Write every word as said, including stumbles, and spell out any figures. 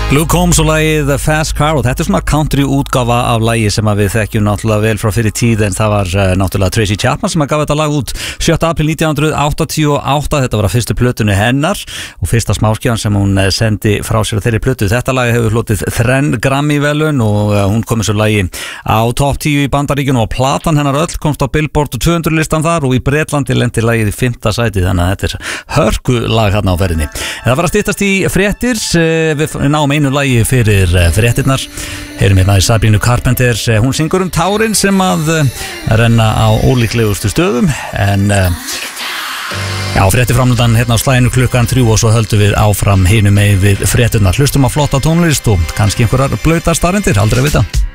Luke Combs og lagið Fast Car og þetta er svona country útgáfa af lagi sem við þekkjum náttúrulega vel frá fyrir tíð en það var uh, náttúrulega Tracy Chapman sem að gaf þetta lag út sjötta apríl nítján hundruð áttatíu og átta. Þetta var að fyrstu plötunni hennar og fyrsta smáskjáðan sem hún uh, sendi frá sér þeirri plötu. Þetta lag hefur hlotið þrenn Grammy velun og uh, hún kom þessu lagi á topp tíu í Bandaríkjunum og platan hennar öll komst á Billboard tvö hundruð listan þar og í Bretlandi lendi lagið í fimmta sæti, þannig að þetta er hörku lag hérna á ferðinni. En það var að styttast í fréttir, uh, við náum einu lagi fyrir fréttirnar. Heyrum hérna í Sabrina Carpenter, hún syngur um tárin sem að renna á ólíklegustu stöðum en já, fréttir framöndan hérna á slæðinu klukkan þrjú og svo höldum við áfram hinum megin við fréttirnar. Hlustum á flotta tónlist og kannski einhverjar blautar staðreyndir, aldrei að vita.